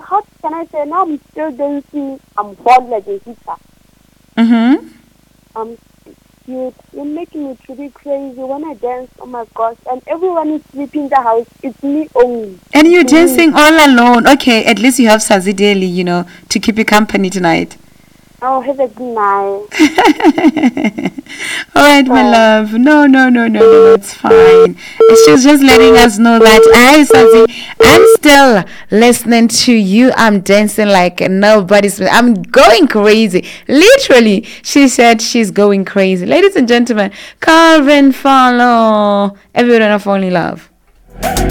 how can I say, now I'm still dancing, I'm hot like a heater. You're making me truly crazy when I dance. Oh my gosh! And everyone is sleeping in the house. It's me only. And you're dancing all alone. Okay, at least you have Sazideli, to keep you company tonight. Oh, have a good night. All right, my love. No, it's fine. She was just letting us know that I'm still listening to you. I'm dancing like nobody's. I'm going crazy. Literally, she said she's going crazy. Ladies and gentlemen, Calvin Follow. Everyone fall in love.